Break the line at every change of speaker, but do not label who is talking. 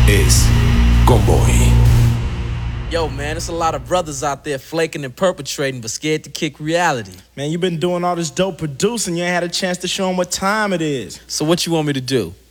es Convoy.
Yo, man, there's a lot of brothers out there flaking and perpetrating but scared to kick reality.
Man, you've been doing all this dope producing. You ain't had a chance to show them what time it is.
So what you want me to do?